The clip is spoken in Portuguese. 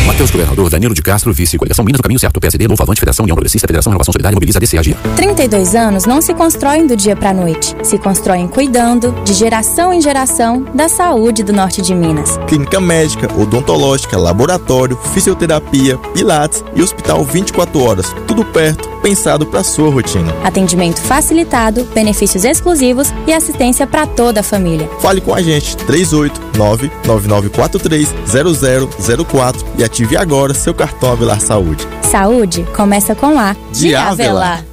Matheus Governador, Danilo de Castro, vice, Coligação Minas, do Caminho Certo, PSD, Novo Avante, Federação União Progressista, Federação Renovação Solidária, Mobiliza, DC, AGIA. 32 anos não se constroem do dia pra noite. Se constroem cuidando, de geração em geração, da saúde do norte de Minas. Clínica médica, odontológica, laboratório, fisioterapia, pilates e hospital 24 horas. Tudo perto, pensado pra sua rotina. Atendimento facilitado, benefícios exclusivos e assistência pra toda a família. Fale com a gente, 389-9943-0004 e ative agora seu cartão Avelar Saúde. Saúde começa com A, de Avelar.